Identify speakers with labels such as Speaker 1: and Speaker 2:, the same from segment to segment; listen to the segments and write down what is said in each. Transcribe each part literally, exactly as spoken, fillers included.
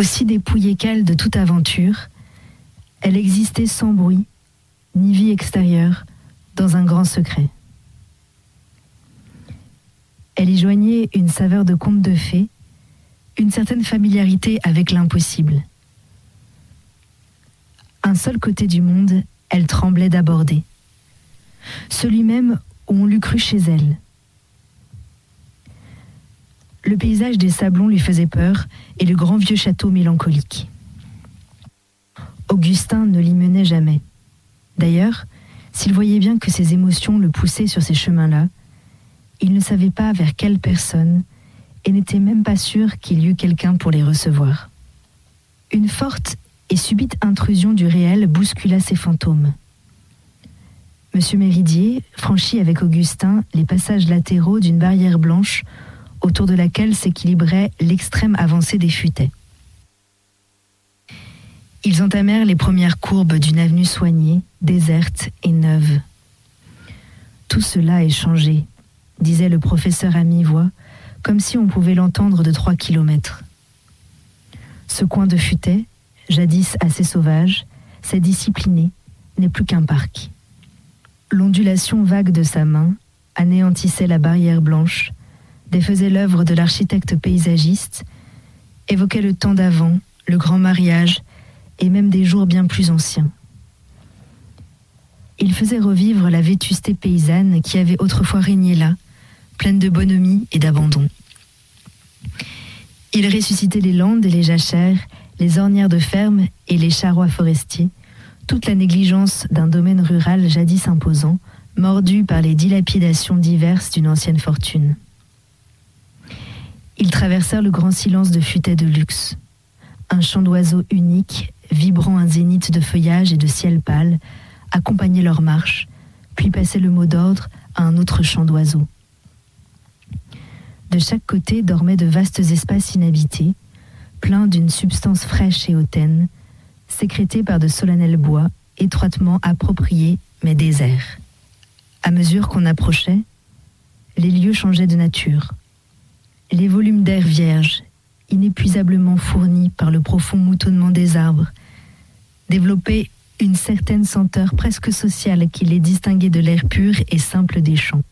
Speaker 1: Aussi dépouillée qu'elle de toute aventure, elle existait sans bruit, ni vie extérieure, dans un grand secret. Elle y joignait une saveur de conte de fées, une certaine familiarité avec l'impossible. Un seul côté du monde, elle tremblait d'aborder. Celui même où on l'eût cru chez elle. Le paysage des Sablons lui faisait peur et le grand vieux château mélancolique. Augustin ne l'y menait jamais. D'ailleurs, s'il voyait bien que ses émotions le poussaient sur ces chemins-là, il ne savait pas vers quelle personne et n'était même pas sûr qu'il y eût quelqu'un pour les recevoir. Une forte et subite intrusion du réel bouscula ses fantômes. Monsieur Méridier franchit avec Augustin les passages latéraux d'une barrière blanche autour de laquelle s'équilibrait l'extrême avancée des futaies. Ils entamèrent les premières courbes d'une avenue soignée, déserte et neuve. Tout cela est changé, disait le professeur à mi-voix, comme si on pouvait l'entendre de trois kilomètres. Ce coin de futaies, jadis assez sauvage, s'est discipliné, n'est plus qu'un parc. L'ondulation vague de sa main anéantissait la barrière blanche, défaisait l'œuvre de l'architecte paysagiste, évoquait le temps d'avant, le grand mariage, et même des jours bien plus anciens. Il faisait revivre la vétusté paysanne qui avait autrefois régné là, pleine de bonhomie et d'abandon. Il ressuscitait les landes et les jachères, les ornières de ferme et les charrois forestiers, toute la négligence d'un domaine rural jadis imposant, mordu par les dilapidations diverses d'une ancienne fortune. Ils traversèrent le grand silence de futaies de luxe. Un chant d'oiseaux unique, vibrant un zénith de feuillage et de ciel pâle, accompagnait leur marche, puis passait le mot d'ordre à un autre chant d'oiseaux. De chaque côté dormaient de vastes espaces inhabités, pleins d'une substance fraîche et hautaine, sécrétés par de solennels bois, étroitement appropriés mais déserts. À mesure qu'on approchait, les lieux changeaient de nature. Les volumes d'air vierge, inépuisablement fournis par le profond moutonnement des arbres, développaient une certaine senteur presque sociale qui les distinguait de l'air pur et simple des champs.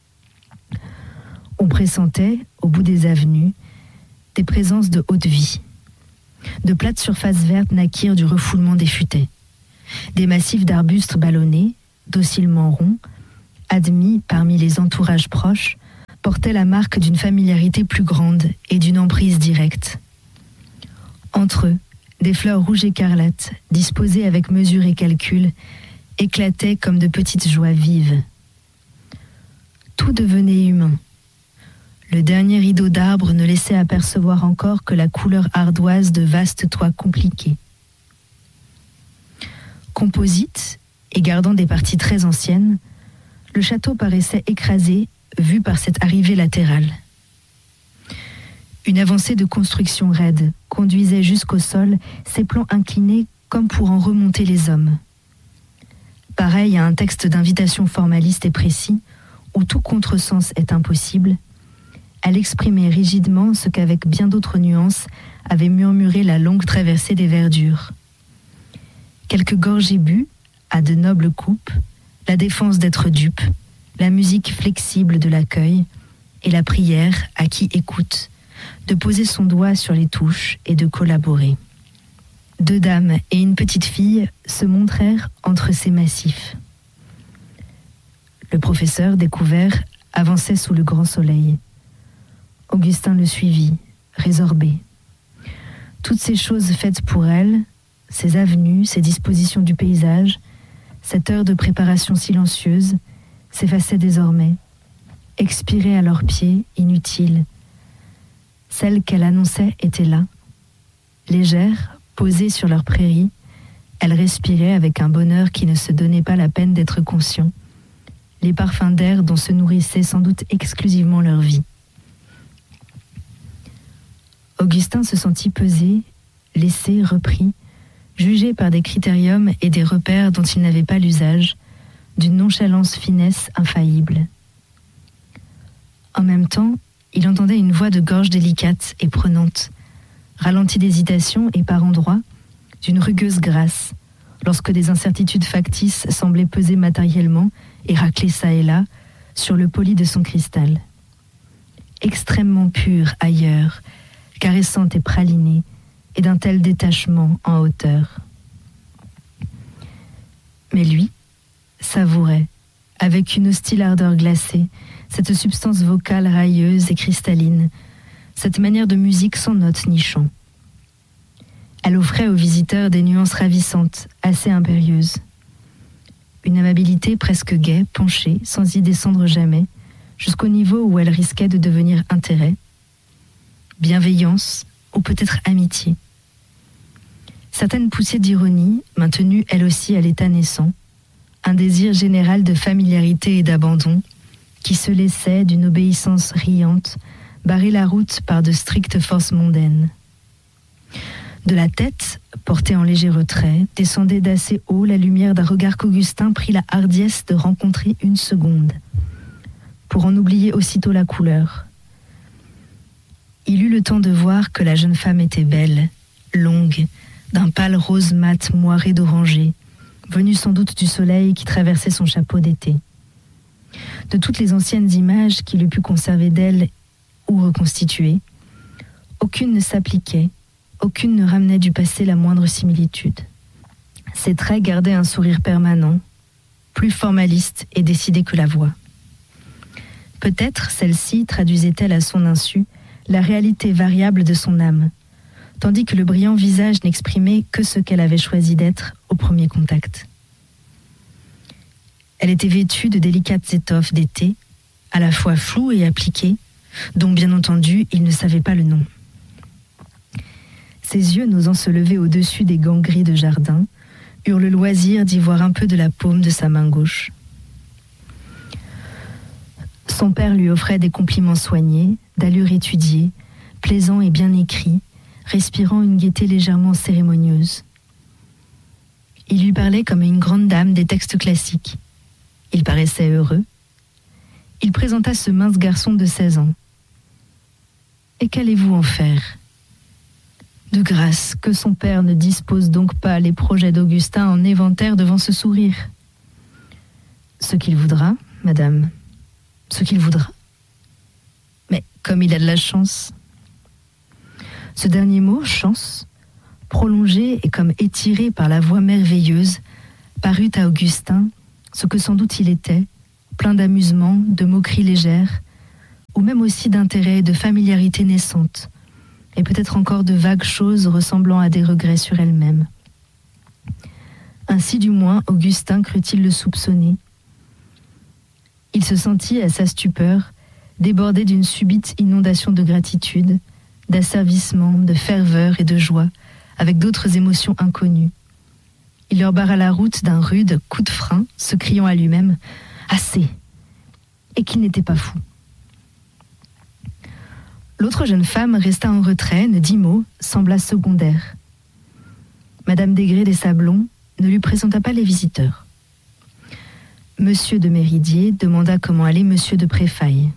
Speaker 1: On pressentait, au bout des avenues, des présences de haute vie. De plates surfaces vertes naquirent du refoulement des futaies. Des massifs d'arbustes ballonnés, docilement ronds, admis parmi les entourages proches, portaient la marque d'une familiarité plus grande et d'une emprise directe. Entre eux, des fleurs rouges écarlates, disposées avec mesure et calcul, éclataient comme de petites joies vives. Tout devenait humain. Le dernier rideau d'arbres ne laissait apercevoir encore que la couleur ardoise de vastes toits compliqués. Composite, et gardant des parties très anciennes, le château paraissait écrasé, vu par cette arrivée latérale. Une avancée de construction raide conduisait jusqu'au sol, ses plans inclinés comme pour en remonter les hommes. Pareil à un texte d'invitation formaliste et précis, où tout contresens est impossible, elle exprimait rigidement ce qu'avec bien d'autres nuances avait murmuré la longue traversée des verdures. Quelques gorgées bues, à de nobles coupes, la défense d'être dupe, la musique flexible de l'accueil et la prière à qui écoute, de poser son doigt sur les touches et de collaborer. Deux dames et une petite fille se montrèrent entre ces massifs. Le professeur, découvert, avançait sous le grand soleil. Augustin le suivit, résorbé. Toutes ces choses faites pour elle, ces avenues, ces dispositions du paysage, cette heure de préparation silencieuse, s'effaçaient désormais, expiraient à leurs pieds, inutiles. Celle qu'elle annonçait était là. Légère, posée sur leur prairie, elle respirait avec un bonheur qui ne se donnait pas la peine d'être conscient, les parfums d'air dont se nourrissait sans doute exclusivement leur vie. Augustin se sentit pesé, laissé, repris, jugé par des critériums et des repères dont il n'avait pas l'usage, d'une nonchalance finesse infaillible. En même temps, il entendait une voix de gorge délicate et prenante, ralenti d'hésitation et par endroits, d'une rugueuse grâce, lorsque des incertitudes factices semblaient peser matériellement et racler çà et là sur le poli de son cristal. Extrêmement pure ailleurs, caressante et pralinée, et d'un tel détachement en hauteur. Mais lui savourait, avec une hostile ardeur glacée, cette substance vocale railleuse et cristalline, cette manière de musique sans notes ni chant. Elle offrait aux visiteurs des nuances ravissantes, assez impérieuses. Une amabilité presque gaie, penchée, sans y descendre jamais, jusqu'au niveau où elle risquait de devenir intérêt, bienveillance ou peut-être amitié. Certaines poussées d'ironie, maintenues elles aussi à l'état naissant, un désir général de familiarité et d'abandon, qui se laissait, d'une obéissance riante, barrer la route par de strictes forces mondaines. De la tête, portée en léger retrait, descendait d'assez haut la lumière d'un regard qu'Augustin prit la hardiesse de rencontrer une seconde, pour en oublier aussitôt la couleur. Il eut le temps de voir que la jeune femme était belle, longue, d'un pâle rose mat moiré d'oranger, venue sans doute du soleil qui traversait son chapeau d'été. De toutes les anciennes images qu'il eût pu conserver d'elle ou reconstituer, aucune ne s'appliquait, aucune ne ramenait du passé la moindre similitude. Ses traits gardaient un sourire permanent, plus formaliste et décidé que la voix. Peut-être celle-ci traduisait-elle à son insu la réalité variable de son âme, tandis que le brillant visage n'exprimait que ce qu'elle avait choisi d'être au premier contact. Elle était vêtue de délicates étoffes d'été, à la fois floues et appliquées, dont bien entendu il ne savait pas le nom. Ses yeux, n'osant se lever au-dessus des gants gris de jardin, eurent le loisir d'y voir un peu de la paume de sa main gauche. Son père lui offrait des compliments soignés, d'allure étudiée, plaisants et bien écrits, respirant une gaieté légèrement cérémonieuse. Il lui parlait comme à une grande dame des textes classiques. Il paraissait heureux. Il présenta ce mince garçon de seize ans. « Et qu'allez-vous en faire ?» De grâce, que son père ne dispose donc pas les projets d'Augustin en éventaire devant ce sourire. « Ce qu'il voudra, madame, ce qu'il voudra. Mais comme il a de la chance. » Ce dernier mot, chance, prolongé et comme étiré par la voix merveilleuse, parut à Augustin ce que sans doute il était, plein d'amusement, de moquerie légère, ou même aussi d'intérêt et de familiarité naissante, et peut-être encore de vagues choses ressemblant à des regrets sur elle-même. Ainsi du moins Augustin crut-il le soupçonner. Il se sentit, à sa stupeur, débordé d'une subite inondation de gratitude, d'asservissement, de ferveur et de joie, avec d'autres émotions inconnues. Il leur barra la route d'un rude coup de frein, se criant à lui-même « Assez !» et qu'il n'était pas fou. L'autre jeune femme resta en retrait, ne dit mot, sembla secondaire. Madame Degré des Sablons ne lui présenta pas les visiteurs. Monsieur de Méridier demanda comment allait Monsieur de Préfaille.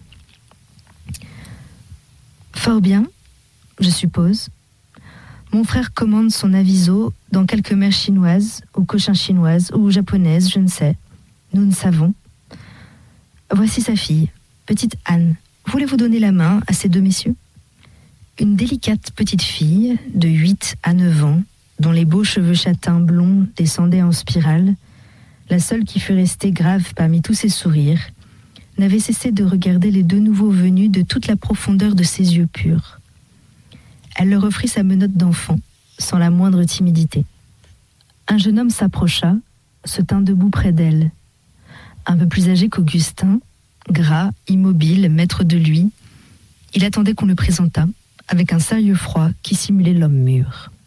Speaker 1: « Fort bien, je suppose. Mon frère commande son aviso dans quelque mer chinoise, ou cochin chinoise, ou japonaise, je ne sais. Nous ne savons. Voici sa fille, petite Anne. Voulez-vous donner la main à ces deux messieurs ?» Une délicate petite fille, de huit à neuf ans, dont les beaux cheveux châtains blonds descendaient en spirale, la seule qui fût restée grave parmi tous ses sourires, n'avait cessé de regarder les deux nouveaux venus de toute la profondeur de ses yeux purs. Elle leur offrit sa menotte d'enfant, sans la moindre timidité. Un jeune homme s'approcha, se tint debout près d'elle. Un peu plus âgé qu'Augustin, gras, immobile, maître de lui, il attendait qu'on le présentât, avec un sérieux froid qui simulait l'homme mûr.